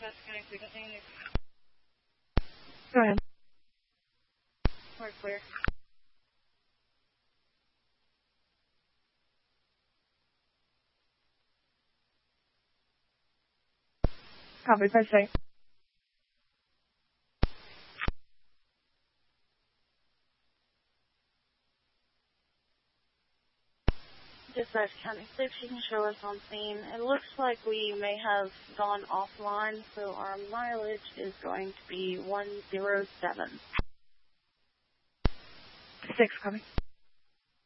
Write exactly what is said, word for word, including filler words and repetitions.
Go ahead. We're clear. Copy, press say. Dispatch County six, you can show us on scene. It looks like we may have gone offline, so our mileage is going to be one zero seven. Six, copy.